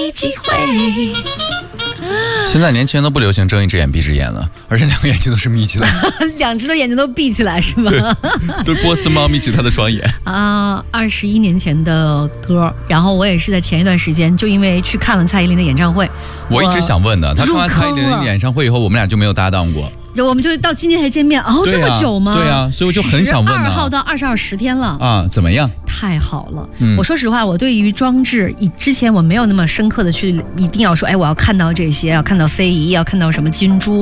机会。 现在年轻人都不流行睁一只眼闭一只眼了，而且两个眼睛都是眯起来， 两只的眼睛都闭起来是吗？ 都是波斯猫眯起它的双眼啊！21年前的歌，然后我也是在前一段时间就因为去看了蔡依林的演唱会， 我一直想问的，他看完蔡依林的演唱会以后，我们俩就没有搭档过。 我们就到今天才见面哦，这么久吗？ 对啊，所以我就很想问 12号到20号10天了啊，怎么样？ 太好了！我说实话，我对于装置之前我没有那么深刻的去一定要说，哎，我要看到这些，要看到非遗，要看到什么金珠。